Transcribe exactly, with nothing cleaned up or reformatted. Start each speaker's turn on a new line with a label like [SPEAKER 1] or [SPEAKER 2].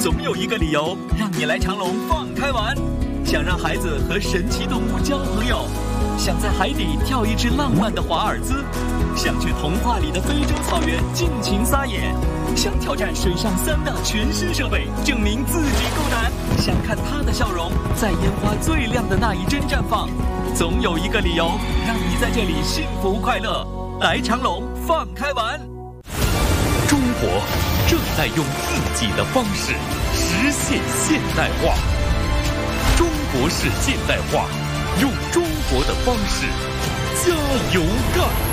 [SPEAKER 1] 总有一个理由让你来长隆放开玩。想让孩子和神奇动物交朋友，想在海底跳一只浪漫的华尔兹，想去童话里的非洲草原尽情撒野，想挑战水上三大全新设备，证明自己够难，想看他的笑容在烟花最亮的那一帧绽放。总有一个理由让你在这里幸福快乐。来长隆放开玩。
[SPEAKER 2] 中国正在用自己的方式实现现代化。中国式现代化，用中国的方式加油干！